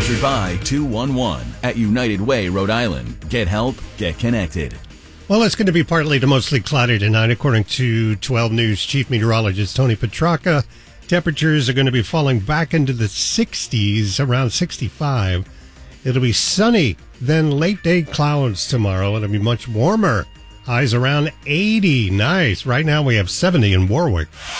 Sponsored by 211 at United Way, Rhode Island. Get help, get connected. Well, it's going to be partly to mostly cloudy tonight, according to 12 News Chief Meteorologist Tony Petracca. Temperatures are going to be falling back into the 60s, around 65. It'll be sunny, then late-day clouds tomorrow. It'll be much warmer. Highs around 80. Nice. Right now we have 70 in Warwick.